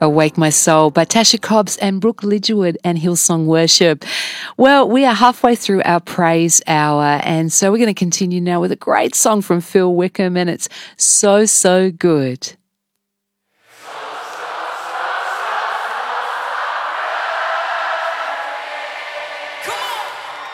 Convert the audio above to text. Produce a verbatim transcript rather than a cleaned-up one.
Awake My Soul by Tasha Cobbs and Brooke Lidgerwood and Hillsong Worship. Well, we are halfway through our praise hour, and so we're going to continue now with a great song from Phil Wickham, and it's So, So Good.